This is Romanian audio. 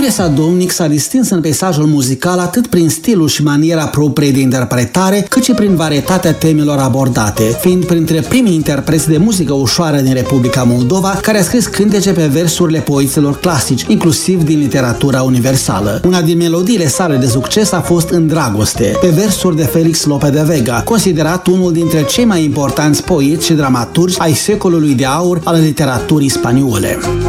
Piesa Domnic s-a distins în peisajul muzical atât prin stilul și maniera proprie de interpretare, cât și prin varietatea temelor abordate, fiind printre primii interpreți de muzică ușoară din Republica Moldova, care a scris cântece pe versurile poeților clasici, inclusiv din literatura universală. Una din melodiile sale de succes a fost În dragoste, pe versuri de Felix Lope de Vega, considerat unul dintre cei mai importanți poeți și dramaturgi ai secolului de aur al literaturii spaniole.